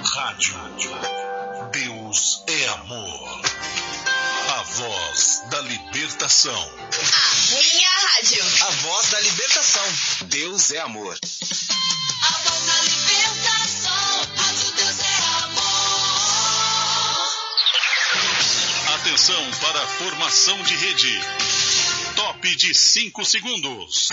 Rádio. Deus é amor. A voz da libertação. A minha rádio. A voz da libertação. Deus é amor. A voz da libertação. Rádio Deus é amor. Atenção para a formação de rede. Top de 5 segundos.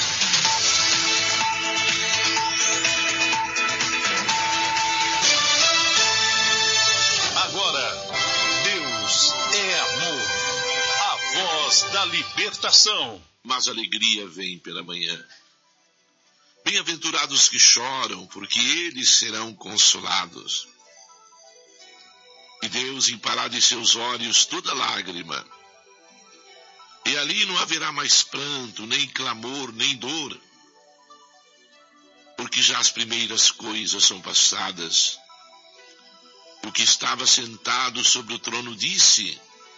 Agora, Deus é amor. A voz da libertação. Mas a alegria vem pela manhã. Bem-aventurados que choram, porque eles serão consolados. E Deus imparará de seus olhos toda lágrima. E ali não haverá mais pranto, nem clamor, nem dor. Porque já as primeiras coisas são passadas. O que estava sentado sobre o trono disse: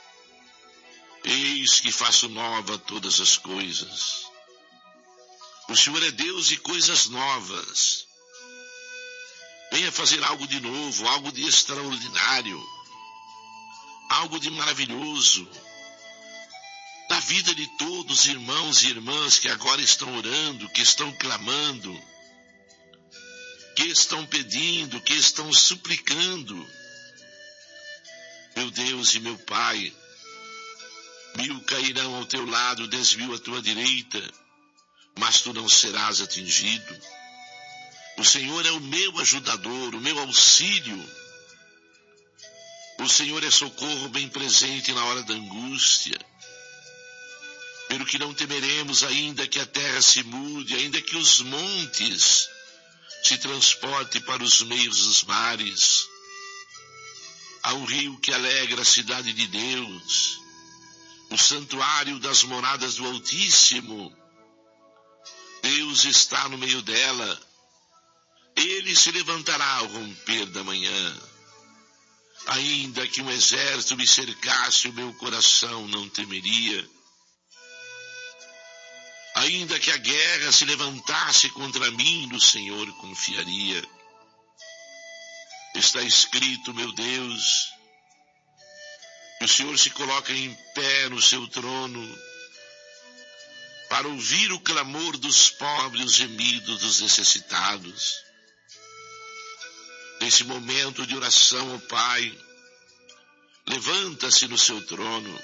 Eis que faço nova todas as coisas. O Senhor é Deus de coisas novas. Venha fazer algo de novo, algo de extraordinário, algo de maravilhoso na vida de todos os irmãos e irmãs que agora estão orando, que estão clamando, que estão pedindo, que estão suplicando. Meu Deus e meu Pai, 1000 cairão ao teu lado, 10.000 à tua direita, mas tu não serás atingido. O Senhor é o meu ajudador, o meu auxílio. O Senhor é socorro bem presente na hora da angústia. Pelo que não temeremos, ainda que a terra se mude, ainda que os montes se transportem para os meios dos mares. Há um rio que alegra a cidade de Deus, o santuário das moradas do Altíssimo. Deus está no meio dela. Ele se levantará ao romper da manhã. Ainda que um exército me cercasse, o meu coração não temeria. Ainda que a guerra se levantasse contra mim, no Senhor confiaria. Está escrito, meu Deus, que o Senhor se coloca em pé no seu trono para ouvir o clamor dos pobres, os gemidos dos necessitados. Nesse momento de oração, ó Pai, levanta-se no seu trono,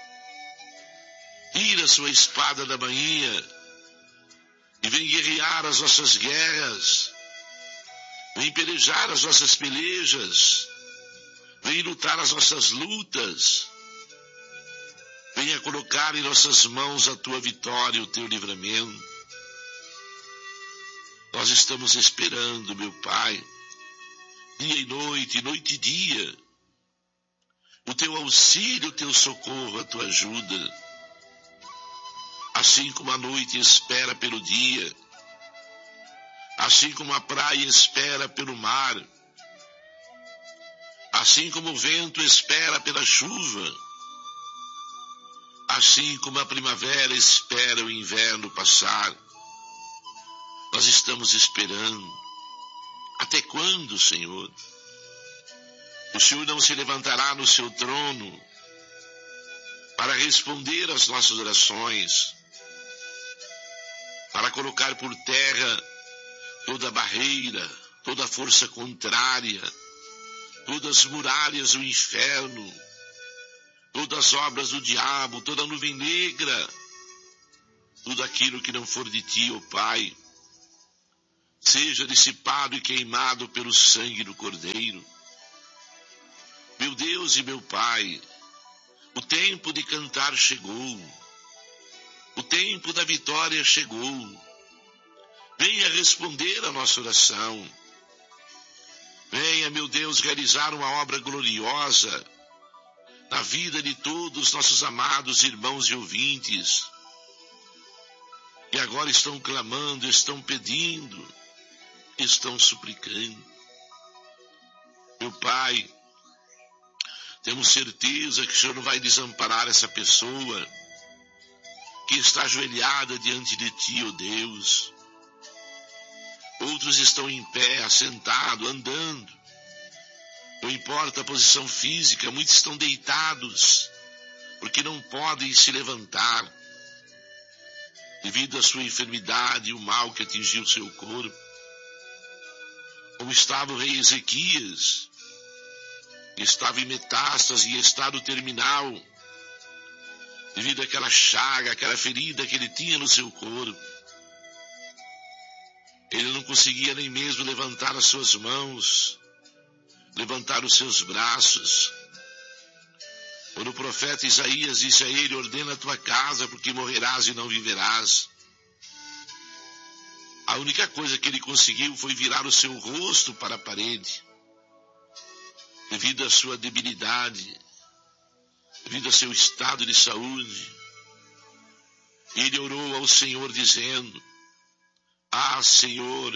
tira sua espada da bainha e vem guerrear as nossas guerras, vem pelejar as nossas pelejas, vem lutar as nossas lutas, venha colocar em nossas mãos a tua vitória, o teu livramento. Nós estamos esperando, meu Pai, dia e noite e dia, o teu auxílio, o teu socorro, a tua ajuda. Assim como a noite espera pelo dia, assim como a praia espera pelo mar, assim como o vento espera pela chuva, assim como a primavera espera o inverno passar, nós estamos esperando. Até quando, Senhor? O Senhor não se levantará no seu trono para responder às nossas orações, para colocar por terra toda barreira, toda força contrária, todas as muralhas do inferno, todas as obras do diabo, toda a nuvem negra, tudo aquilo que não for de ti, ó Pai, seja dissipado e queimado pelo sangue do Cordeiro. Meu Deus e meu Pai, o tempo de cantar chegou, o tempo da vitória chegou. Venha responder a nossa oração. Venha, meu Deus, realizar uma obra gloriosa na vida de todos os nossos amados irmãos e ouvintes, que agora estão clamando, estão pedindo, estão suplicando. Meu Pai, temos certeza que o Senhor não vai desamparar essa pessoa que está ajoelhada diante de ti, ó Deus. Outros estão em pé, assentados, andando. Não importa a posição física, muitos estão deitados, porque não podem se levantar, devido à sua enfermidade e o mal que atingiu seu corpo. Como estava o rei Ezequias, que estava em metástase, em estado terminal, devido àquela chaga, aquela ferida que ele tinha no seu corpo. Ele não conseguia nem mesmo levantar as suas mãos, levantar os seus braços. Quando o profeta Isaías disse a ele: ordena a tua casa, porque morrerás e não viverás. A única coisa que ele conseguiu foi virar o seu rosto para a parede, devido à sua debilidade, devido ao seu estado de saúde. Ele orou ao Senhor dizendo: ah, Senhor,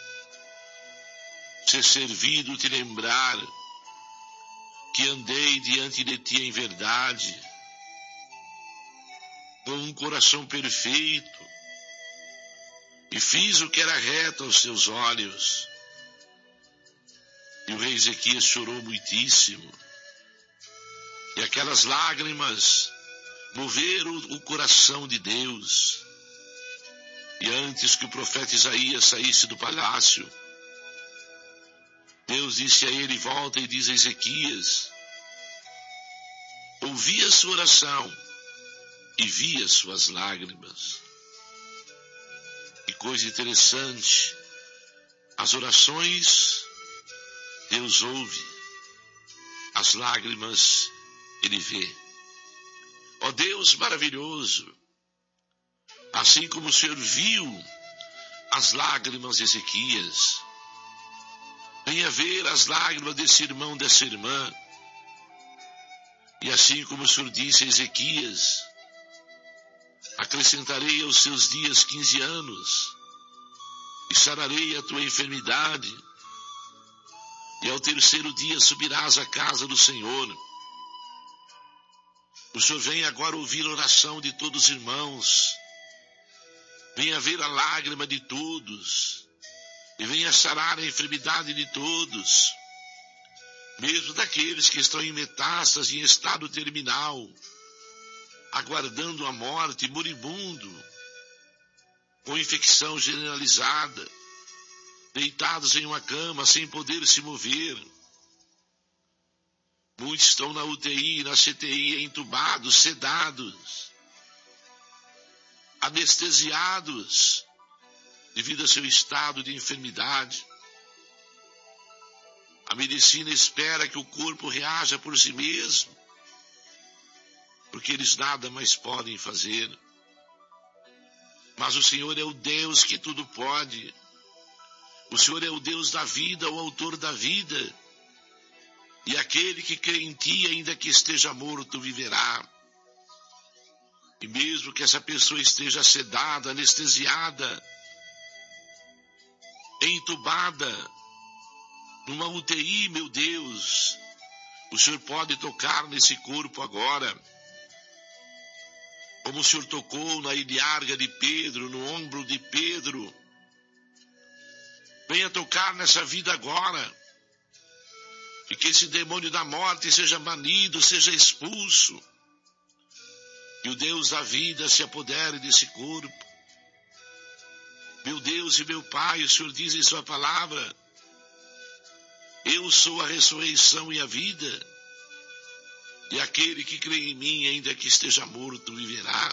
ser servido te lembrar que andei diante de ti em verdade, com um coração perfeito, e fiz o que era reto aos teus olhos. E o rei Ezequias chorou muitíssimo, e aquelas lágrimas moveram o coração de Deus. E antes que o profeta Isaías saísse do palácio, Deus disse a ele: volta e diz a Ezequias: ouvi a sua oração e vi as suas lágrimas. Que coisa interessante, as orações Deus ouve, as lágrimas Ele vê. Ó Deus maravilhoso, assim como o Senhor viu as lágrimas de Ezequias, venha ver as lágrimas desse irmão, dessa irmã. E assim como o Senhor disse a Ezequias: acrescentarei aos seus dias 15 anos, e sararei a tua enfermidade, e ao terceiro dia subirás à casa do Senhor. O Senhor vem agora ouvir a oração de todos os irmãos, venha ver a lágrima de todos, e venha sarar a enfermidade de todos, mesmo daqueles que estão em metástase, em estado terminal, aguardando a morte, moribundo, com infecção generalizada, deitados em uma cama, sem poder se mover. Muitos estão na UTI, na CTI, entubados, sedados, anestesiados, devido ao seu estado de enfermidade. A medicina espera que o corpo reaja por si mesmo, porque eles nada mais podem fazer. Mas o Senhor é o Deus que tudo pode. O Senhor é o Deus da vida, o autor da vida. E aquele que crê em ti, ainda que esteja morto, viverá. E mesmo que essa pessoa esteja sedada, anestesiada, entubada, numa UTI, meu Deus, o Senhor pode tocar nesse corpo agora, como o Senhor tocou na ilharga de Pedro, no ombro de Pedro. Venha tocar nessa vida agora, e que esse demônio da morte seja banido, seja expulso, e o Deus da vida se apodere desse corpo. Meu Deus e meu Pai, o Senhor diz em sua palavra: eu sou a ressurreição e a vida, e aquele que crê em mim, ainda que esteja morto, viverá.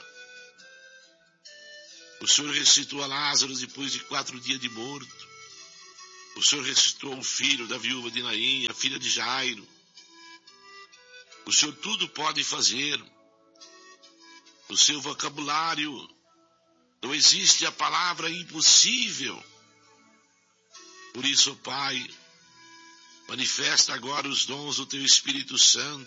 O Senhor ressuscitou a Lázaro depois de 4 dias de morto. O Senhor ressuscitou o filho da viúva de Naim, a filha de Jairo. O Senhor tudo pode fazer. No seu vocabulário não existe a palavra impossível. Por isso, Pai, manifesta agora os dons do Teu Espírito Santo,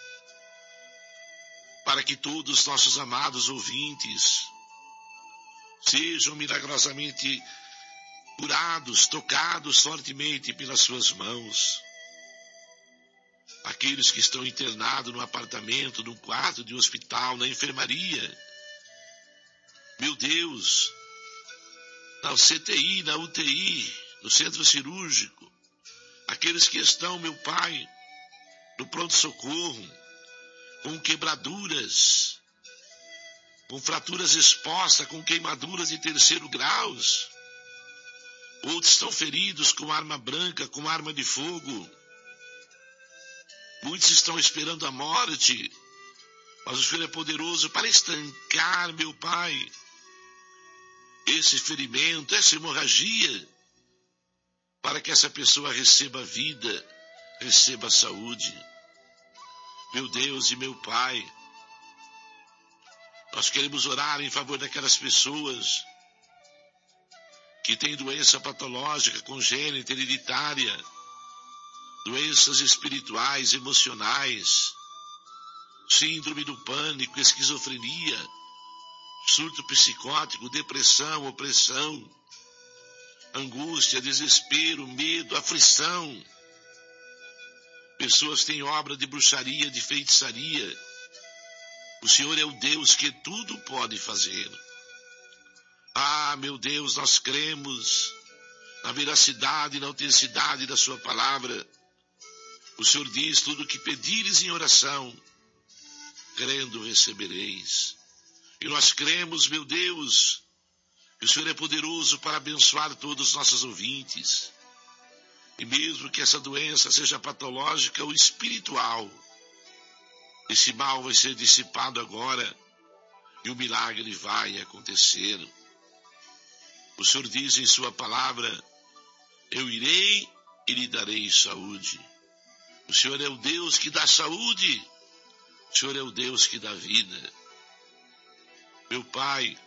para que todos os nossos amados ouvintes sejam milagrosamente curados, tocados fortemente pelas suas mãos. Aqueles que estão internados no apartamento, no quarto de hospital, na enfermaria, meu Deus, na CTI, na UTI, no centro cirúrgico, aqueles que estão, meu Pai, no pronto-socorro, com quebraduras, com fraturas expostas, com queimaduras de 3º grau. Outros estão feridos com arma branca, com arma de fogo. Muitos estão esperando a morte, mas o Senhor é poderoso para estancar, meu Pai, esse ferimento, essa hemorragia, para que essa pessoa receba vida, receba saúde. Meu Deus e meu Pai, nós queremos orar em favor daquelas pessoas que têm doença patológica, congênita, hereditária, doenças espirituais, emocionais, síndrome do pânico, esquizofrenia, surto psicótico, depressão, opressão, angústia, desespero, medo, aflição. Pessoas têm obra de bruxaria, de feitiçaria. O Senhor é o Deus que tudo pode fazer. Ah, meu Deus, nós cremos na veracidade e na autenticidade da sua palavra. O Senhor diz: tudo o que pedires em oração, crendo recebereis. E nós cremos, meu Deus, que o Senhor é poderoso para abençoar todos os nossos ouvintes. E mesmo que essa doença seja patológica ou espiritual, esse mal vai ser dissipado agora e o milagre vai acontecer. O Senhor diz em sua palavra: eu irei e lhe darei saúde. O Senhor é o Deus que dá saúde. O Senhor é o Deus que dá vida. Meu Pai,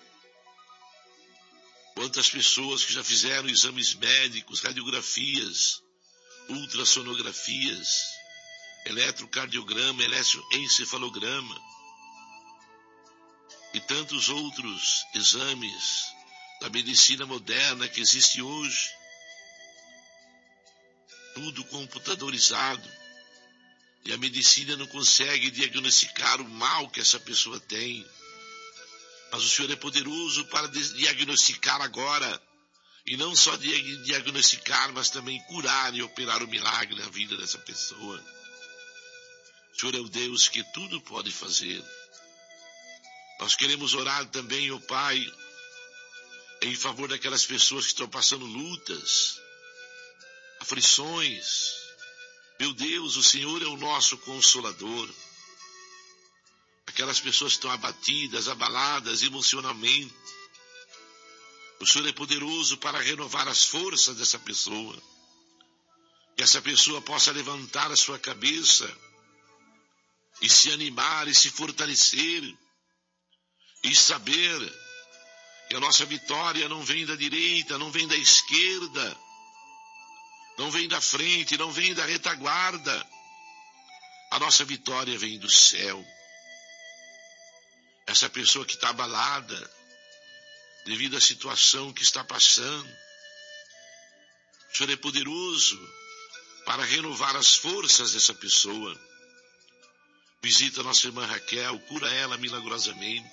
quantas pessoas que já fizeram exames médicos, radiografias, ultrassonografias, eletrocardiograma, eletroencefalograma e tantos outros exames da medicina moderna que existe hoje, tudo computadorizado, e a medicina não consegue diagnosticar o mal que essa pessoa tem. Mas o Senhor é poderoso para diagnosticar agora, e não só diagnosticar, mas também curar e operar o milagre na vida dessa pessoa. O Senhor é o Deus que tudo pode fazer. Nós queremos orar também, ó Pai, em favor daquelas pessoas que estão passando lutas, aflições. Meu Deus, o Senhor é o nosso Consolador. Aquelas pessoas que estão abatidas, abaladas emocionalmente. O Senhor é poderoso para renovar as forças dessa pessoa. Que essa pessoa possa levantar a sua cabeça e se animar e se fortalecer e saber que a nossa vitória não vem da direita, não vem da esquerda, não vem da frente, não vem da retaguarda. A nossa vitória vem do céu. Essa pessoa que está abalada devido à situação que está passando, o Senhor é poderoso para renovar as forças dessa pessoa. Visita a nossa irmã Raquel, cura ela milagrosamente.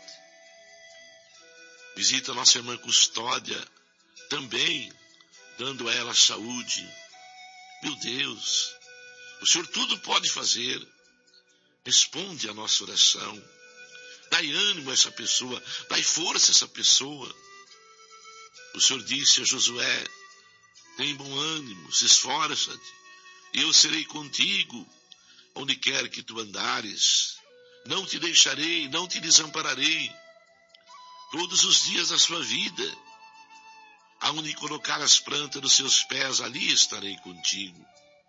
Visita a nossa irmã Custódia, também dando a ela saúde. Meu Deus, o Senhor tudo pode fazer. Responde a nossa oração. Dai ânimo a essa pessoa, dai força a essa pessoa. O Senhor disse a Josué: tem bom ânimo, se esforça-te, e eu serei contigo, onde quer que tu andares. Não te deixarei, não te desampararei, todos os dias da sua vida. Aonde colocar as plantas dos seus pés, ali estarei contigo.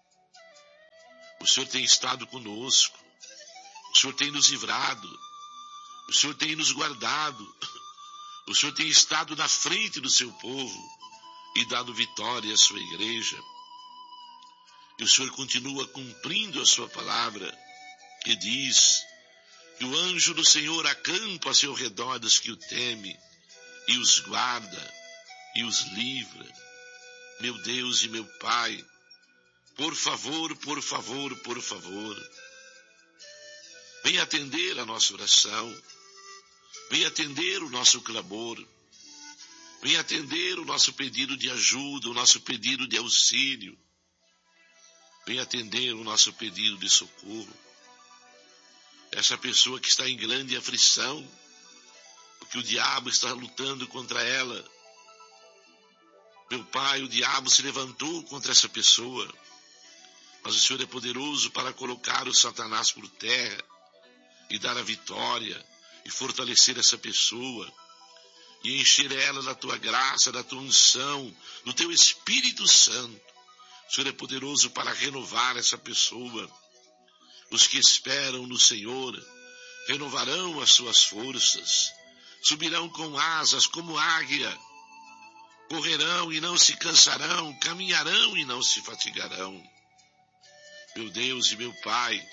O Senhor tem estado conosco, o Senhor tem nos livrado, o Senhor tem nos guardado, o Senhor tem estado na frente do seu povo e dado vitória à sua igreja. E o Senhor continua cumprindo a sua palavra, que diz que o anjo do Senhor acampa ao seu redor dos que o temem e os guarda e os livra. Meu Deus e meu Pai, por favor, por favor, por favor, venha atender a nossa oração, venha atender o nosso clamor, venha atender o nosso pedido de ajuda, o nosso pedido de auxílio. Venha atender o nosso pedido de socorro. Essa pessoa que está em grande aflição, porque o diabo está lutando contra ela. Meu Pai, o diabo se levantou contra essa pessoa, mas o Senhor é poderoso para colocar o Satanás por terra e dar a vitória e fortalecer essa pessoa e encher ela da tua graça, da tua unção, do teu Espírito Santo. O Senhor é poderoso para renovar essa pessoa. Os que esperam no Senhor renovarão as suas forças, subirão com asas como águia, correrão e não se cansarão, caminharão e não se fatigarão. Meu Deus e meu Pai,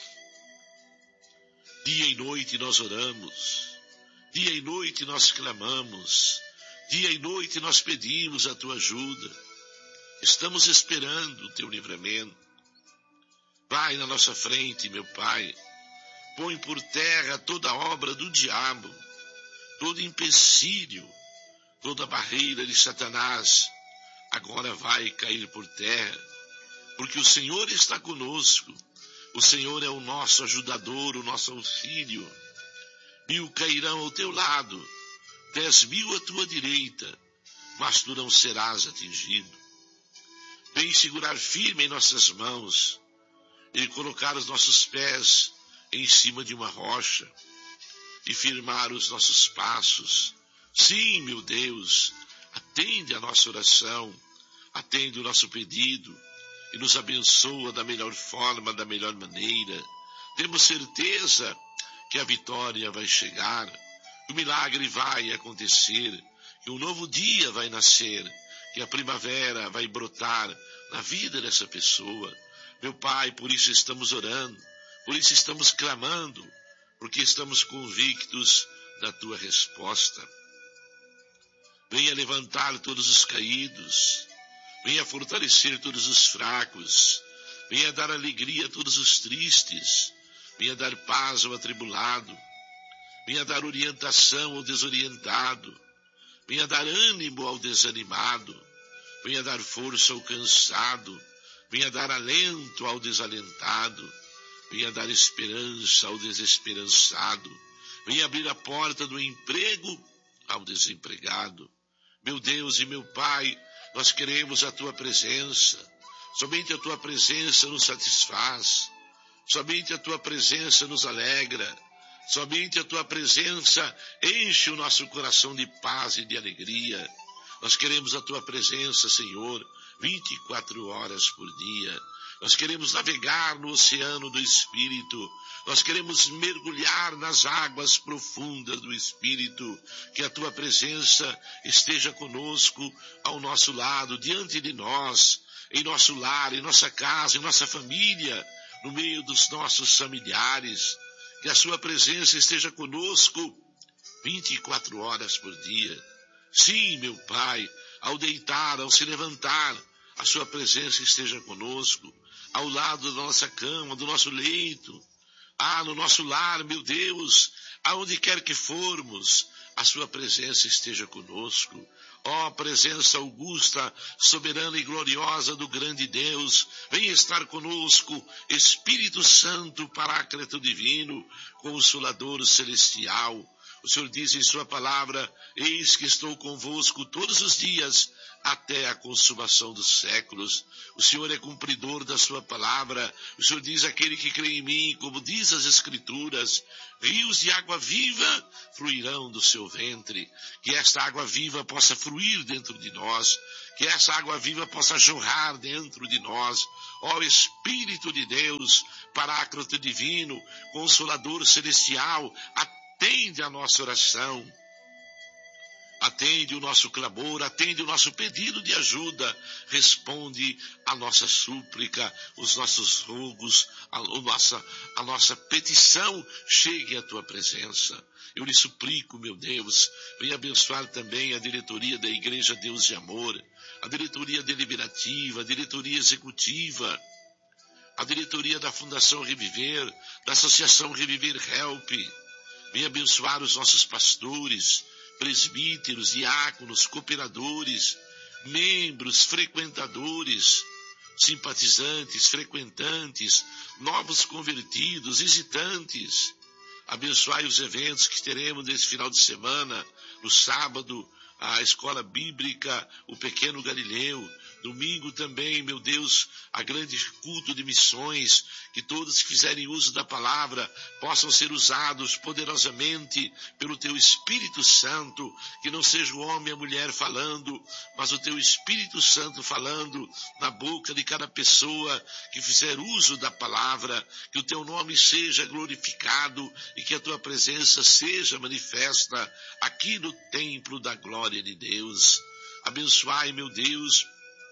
dia e noite nós oramos, dia e noite nós clamamos, dia e noite nós pedimos a tua ajuda. Estamos esperando o teu livramento. Vai na nossa frente, meu Pai. Põe por terra toda a obra do diabo, todo empecilho, toda barreira de Satanás. Agora vai cair por terra, porque o Senhor está conosco. O Senhor é o nosso ajudador, o nosso auxílio. 1000 cairão ao teu lado, 10.000 à tua direita, mas tu não serás atingido. Vem segurar firme em nossas mãos e colocar os nossos pés em cima de uma rocha e firmar os nossos passos. Sim, meu Deus, atende a nossa oração, atende o nosso pedido e nos abençoa da melhor forma, da melhor maneira. Temos certeza que a vitória vai chegar, que o milagre vai acontecer, que um novo dia vai nascer, que a primavera vai brotar na vida dessa pessoa. Meu Pai, por isso estamos orando, por isso estamos clamando, porque estamos convictos da tua resposta. Venha levantar todos os caídos, venha fortalecer todos os fracos, venha dar alegria a todos os tristes, venha dar paz ao atribulado, venha dar orientação ao desorientado, venha dar ânimo ao desanimado, venha dar força ao cansado, venha dar alento ao desalentado, venha dar esperança ao desesperançado, venha abrir a porta do emprego ao desempregado. Meu Deus e meu Pai, nós queremos a tua presença. Somente a tua presença nos satisfaz. Somente a tua presença nos alegra. Somente a tua presença enche o nosso coração de paz e de alegria. Nós queremos a tua presença, Senhor, 24 horas por dia. Nós queremos navegar no oceano do Espírito. Nós queremos mergulhar nas águas profundas do Espírito. Que a tua presença esteja conosco, ao nosso lado, diante de nós, em nosso lar, em nossa casa, em nossa família, no meio dos nossos familiares. Que a sua presença esteja conosco 24 horas por dia. Sim, meu Pai, ao deitar, ao se levantar, a sua presença esteja conosco, ao lado da nossa cama, do nosso leito, no nosso lar, meu Deus, aonde quer que formos, a sua presença esteja conosco. Ó, presença augusta, soberana e gloriosa do grande Deus, venha estar conosco, Espírito Santo, Paráclito divino, Consolador celestial. O Senhor diz em sua palavra: eis que estou convosco todos os dias, até a consumação dos séculos. O Senhor é cumpridor da sua palavra. O Senhor diz: aquele que crê em mim, como diz as Escrituras, rios de água viva fluirão do seu ventre. Que esta água viva possa fluir dentro de nós, que essa água viva possa jorrar dentro de nós. Ó Espírito de Deus, Paráclito divino, Consolador celestial, atende a nossa oração, atende o nosso clamor, atende o nosso pedido de ajuda, responde a nossa súplica, os nossos rogos, a nossa petição, chegue à tua presença. Eu lhe suplico, meu Deus, venha abençoar também a diretoria da Igreja Deus de Amor, a diretoria deliberativa, a diretoria executiva, a diretoria da Fundação Reviver, da Associação Reviver Help. Venha abençoar os nossos pastores, presbíteros, diáconos, cooperadores, membros, frequentadores, simpatizantes, frequentantes, novos convertidos, visitantes. Abençoai os eventos que teremos nesse final de semana, no sábado, a escola bíblica, o Pequeno Galileu, domingo também, meu Deus, a grande culto de missões, que todos que fizerem uso da palavra possam ser usados poderosamente pelo Teu Espírito Santo, que não seja o homem e a mulher falando, mas o Teu Espírito Santo falando na boca de cada pessoa que fizer uso da palavra, que o Teu nome seja glorificado e que a Tua presença seja manifesta aqui no templo da glória de Deus. Abençoai, meu Deus,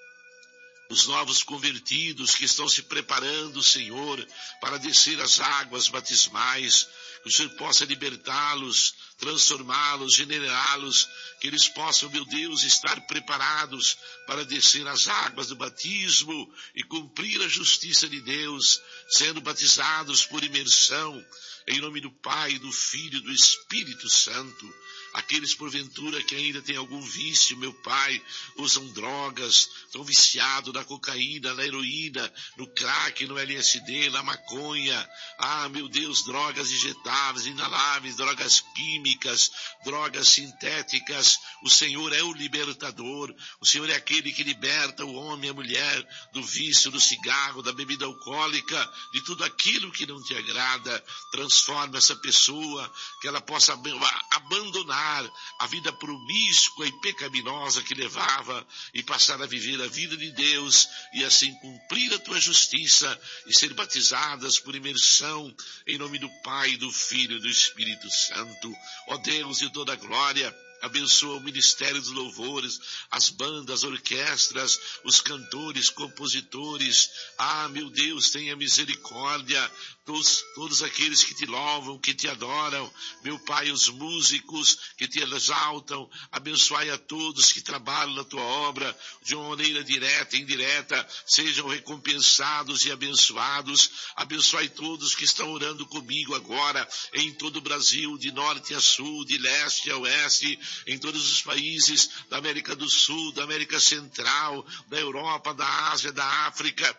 os novos convertidos que estão se preparando, Senhor, para descer as águas batismais, que o Senhor possa libertá-los, transformá-los, generá-los, que eles possam, meu Deus, estar preparados para descer as águas do batismo e cumprir a justiça de Deus, sendo batizados por imersão, em nome do Pai, do Filho e do Espírito Santo. Aqueles, porventura, que ainda têm algum vício, meu Pai, usam drogas, estão viciados na cocaína, na heroína, no crack, no LSD, na maconha. Meu Deus, drogas injetáveis, inaláveis, drogas químicas, drogas sintéticas. O Senhor é o libertador. O Senhor é aquele que liberta o homem e a mulher do vício, do cigarro, da bebida alcoólica, de tudo aquilo que não te agrada. Transforma essa pessoa, que ela possa abandonar a vida promíscua e pecaminosa que levava e passar a viver a vida de Deus e assim cumprir a tua justiça e ser batizadas por imersão em nome do Pai, do Filho e do Espírito Santo. Ó Deus de toda a glória, abençoa o ministério dos louvores, as bandas, as orquestras, os cantores, compositores. Meu Deus, tenha misericórdia. Todos aqueles que te louvam, que te adoram, meu Pai, os músicos que te exaltam, abençoai a todos que trabalham na tua obra, de uma maneira direta e indireta, sejam recompensados e abençoados. Abençoai todos que estão orando comigo agora, em todo o Brasil, de norte a sul, de leste a oeste, em todos os países da América do Sul, da América Central, da Europa, da Ásia, da África,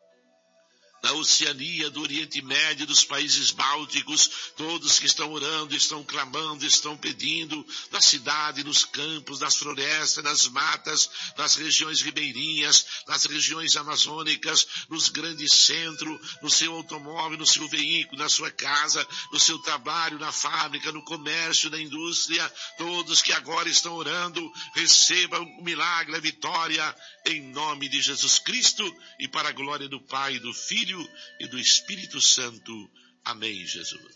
da Oceania, do Oriente Médio, dos países bálticos, todos que estão orando, estão clamando, estão pedindo, na cidade, nos campos, nas florestas, nas matas, nas regiões ribeirinhas, nas regiões amazônicas, nos grandes centros, no seu automóvel, no seu veículo, na sua casa, no seu trabalho, na fábrica, no comércio, na indústria, todos que agora estão orando, recebam o milagre, a vitória, em nome de Jesus Cristo e para a glória do Pai, do Filho e do Espírito Santo. Amém, Jesus.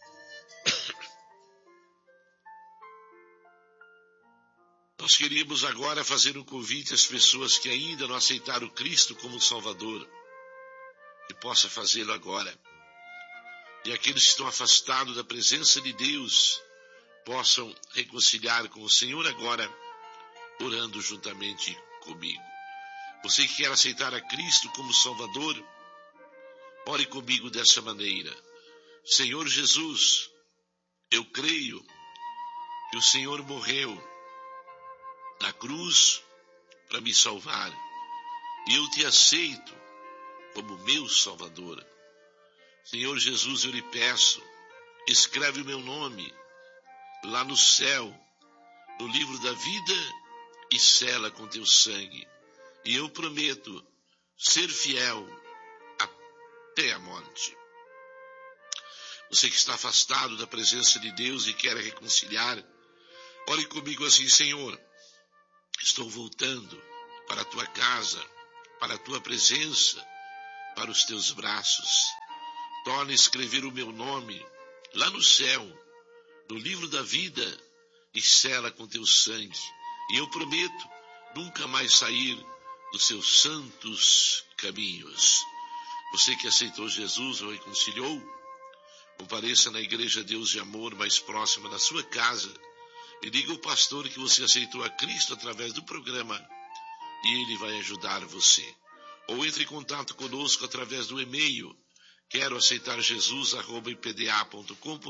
Nós queríamos agora fazer um convite às pessoas que ainda não aceitaram Cristo como Salvador, que possa fazê-lo agora. E aqueles que estão afastados da presença de Deus possam reconciliar com o Senhor agora, orando juntamente comigo. Você que quer aceitar a Cristo como Salvador, ore comigo dessa maneira. Senhor Jesus, eu creio que o Senhor morreu na cruz para me salvar. E eu te aceito como meu Salvador. Senhor Jesus, eu lhe peço, escreve o meu nome lá no céu, no livro da vida, e sela com teu sangue. E eu prometo ser fiel até a morte. Você que está afastado da presença de Deus e quer reconciliar, ore comigo assim: Senhor, estou voltando para a tua casa, para a tua presença, para os teus braços. Torna a escrever o meu nome lá no céu, no livro da vida, e sela com teu sangue. E eu prometo nunca mais sair dos seus santos caminhos. Você que aceitou Jesus ou reconciliou, compareça na Igreja Deus de Amor mais próxima da sua casa e diga ao pastor que você aceitou a Cristo através do programa e ele vai ajudar você. Ou entre em contato conosco através do e-mail quero aceitar Jesus@ipda.com.br